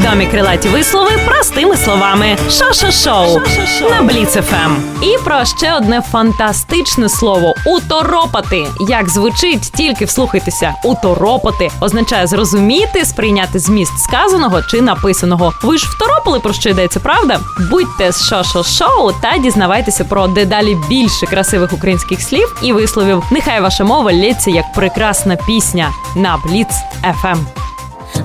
Відомі крилаті вислови простими словами. Шо-шо-шоу на Бліц ФМ. І про ще одне фантастичне слово – уторопати. Як звучить, тільки вслухайтеся. Уторопати означає зрозуміти, сприйняти зміст сказаного чи написаного. Ви ж второпали, про що йдеться, правда? Будьте з шо-шо-шоу та дізнавайтеся про дедалі більше красивих українських слів і висловів. Нехай ваша мова лється як прекрасна пісня на Бліц ФМ.